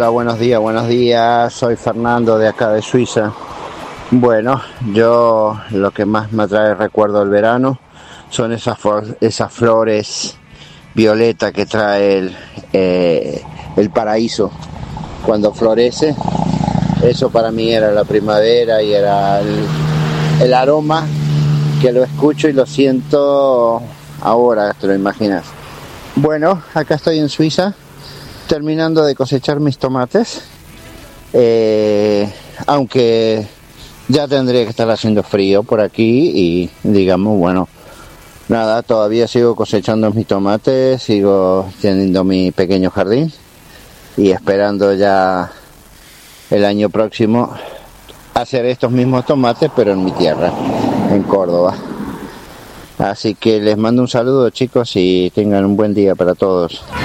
Hola, buenos días. Soy Fernando de acá de Suiza. Bueno, yo lo que más me trae recuerdo del verano son esas flores violeta que trae el paraíso cuando florece. Eso para mí era la primavera y era el aroma que lo escucho y lo siento ahora, te lo imaginas. Bueno, acá estoy en Suiza, terminando de cosechar mis tomates, aunque ya tendría que estar haciendo frío por aquí y digamos, bueno, nada, todavía sigo cosechando mis tomates, sigo teniendo mi pequeño jardín y esperando ya el año próximo hacer estos mismos tomates, pero en mi tierra, en Córdoba. Así que les mando un saludo, chicos, y tengan un buen día para todos.